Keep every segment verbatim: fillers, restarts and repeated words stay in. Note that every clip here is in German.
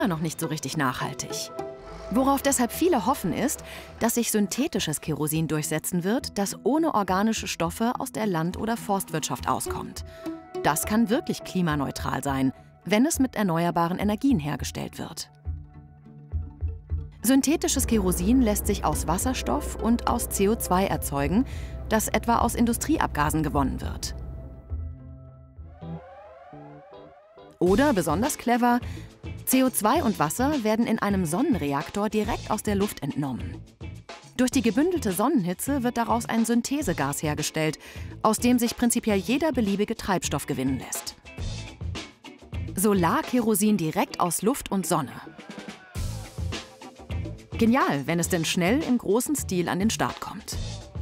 noch nicht so richtig nachhaltig. Worauf deshalb viele hoffen ist, dass sich synthetisches Kerosin durchsetzen wird, das ohne organische Stoffe aus der Land- oder Forstwirtschaft auskommt. Das kann wirklich klimaneutral sein, wenn es mit erneuerbaren Energien hergestellt wird. Synthetisches Kerosin lässt sich aus Wasserstoff und aus C O zwei erzeugen, das etwa aus Industrieabgasen gewonnen wird. Oder, besonders clever, C O zwei und Wasser werden in einem Sonnenreaktor direkt aus der Luft entnommen. Durch die gebündelte Sonnenhitze wird daraus ein Synthesegas hergestellt, aus dem sich prinzipiell jeder beliebige Treibstoff gewinnen lässt. Solarkerosin direkt aus Luft und Sonne. Genial, wenn es denn schnell im großen Stil an den Start kommt.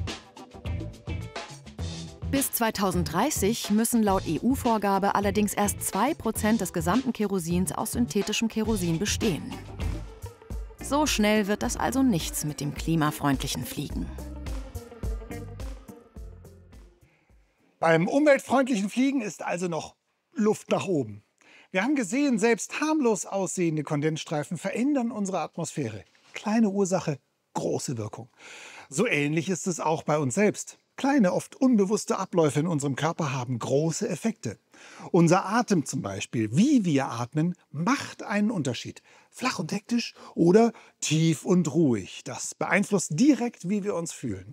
Bis zweitausenddreißig müssen laut E U-Vorgabe allerdings erst zwei Prozent des gesamten Kerosins aus synthetischem Kerosin bestehen. So schnell wird das also nichts mit dem klimafreundlichen Fliegen. Beim umweltfreundlichen Fliegen ist also noch Luft nach oben. Wir haben gesehen, selbst harmlos aussehende Kondensstreifen verändern unsere Atmosphäre. Kleine Ursache, große Wirkung. So ähnlich ist es auch bei uns selbst. Kleine, oft unbewusste Abläufe in unserem Körper haben große Effekte. Unser Atem zum Beispiel, wie wir atmen, macht einen Unterschied. Flach und hektisch oder tief und ruhig. Das beeinflusst direkt, wie wir uns fühlen.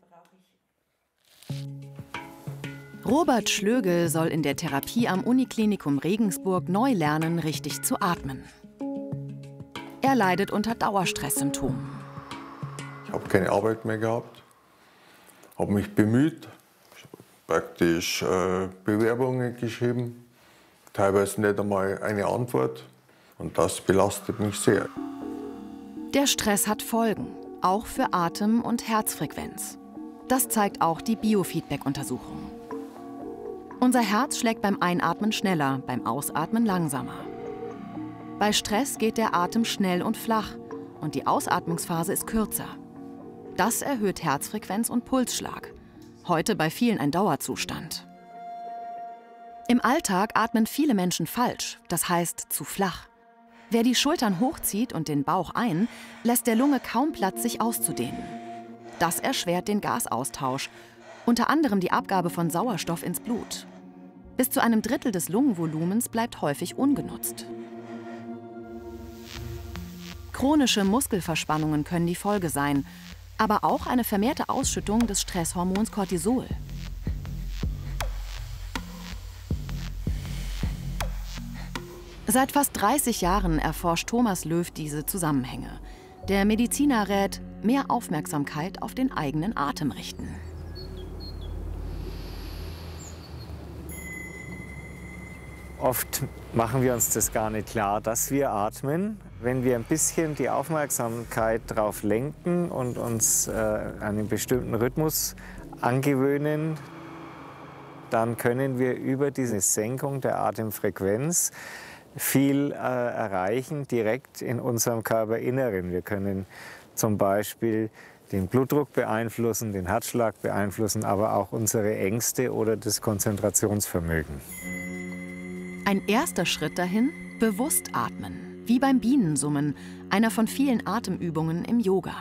Robert Schlögel soll in der Therapie am Uniklinikum Regensburg neu lernen, richtig zu atmen. Er leidet unter Dauerstresssymptomen. Ich habe keine Arbeit mehr gehabt, habe mich bemüht, praktisch äh, Bewerbungen geschrieben, teilweise nicht einmal eine Antwort und das belastet mich sehr. Der Stress hat Folgen, auch für Atem- und Herzfrequenz. Das zeigt auch die Biofeedback-Untersuchung. Unser Herz schlägt beim Einatmen schneller, beim Ausatmen langsamer. Bei Stress geht der Atem schnell und flach und die Ausatmungsphase ist kürzer. Das erhöht Herzfrequenz und Pulsschlag. Heute bei vielen ein Dauerzustand. Im Alltag atmen viele Menschen falsch, das heißt zu flach. Wer die Schultern hochzieht und den Bauch ein, lässt der Lunge kaum Platz, sich auszudehnen. Das erschwert den Gasaustausch, unter anderem die Abgabe von Sauerstoff ins Blut. Bis zu einem Drittel des Lungenvolumens bleibt häufig ungenutzt. Chronische Muskelverspannungen können die Folge sein, aber auch eine vermehrte Ausschüttung des Stresshormons Cortisol. Seit fast dreißig Jahren erforscht Thomas Löw diese Zusammenhänge. Der Mediziner rät, mehr Aufmerksamkeit auf den eigenen Atem richten. Oft machen wir uns das gar nicht klar, dass wir atmen. Wenn wir ein bisschen die Aufmerksamkeit darauf lenken und uns äh, einen bestimmten Rhythmus angewöhnen, dann können wir über diese Senkung der Atemfrequenz viel äh, erreichen, direkt in unserem Körperinneren. Wir können zum Beispiel den Blutdruck beeinflussen, den Herzschlag beeinflussen, aber auch unsere Ängste oder das Konzentrationsvermögen. Ein erster Schritt dahin, bewusst atmen, wie beim Bienensummen, einer von vielen Atemübungen im Yoga.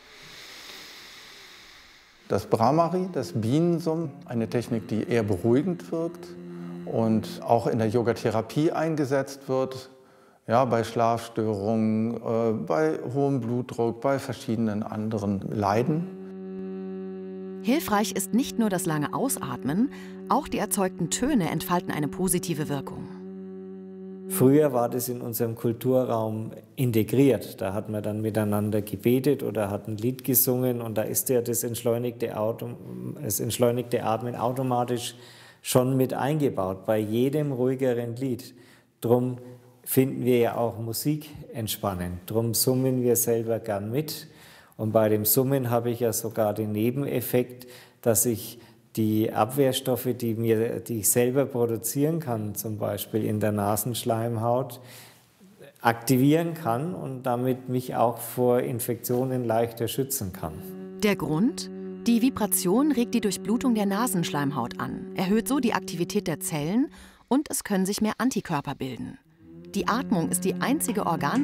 Das Bhramari, das Bienensummen, eine Technik, die eher beruhigend wirkt und auch in der Yogatherapie eingesetzt wird, ja, bei Schlafstörungen, äh, bei hohem Blutdruck, bei verschiedenen anderen Leiden. Hilfreich ist nicht nur das lange Ausatmen, auch die erzeugten Töne entfalten eine positive Wirkung. Früher war das in unserem Kulturraum integriert. Da hat man dann miteinander gebetet oder hat ein Lied gesungen und da ist ja das entschleunigte, Auto, das entschleunigte Atmen automatisch schon mit eingebaut, bei jedem ruhigeren Lied. Drum finden wir ja auch Musik entspannend. Drum summen wir selber gern mit. Und bei dem Summen habe ich ja sogar den Nebeneffekt, dass ich die Abwehrstoffe, die, mir, die ich selber produzieren kann, zum Beispiel in der Nasenschleimhaut, aktivieren kann und damit mich auch vor Infektionen leichter schützen kann. Der Grund? Die Vibration regt die Durchblutung der Nasenschleimhaut an, erhöht so die Aktivität der Zellen und es können sich mehr Antikörper bilden. Die Atmung ist die einzige Organ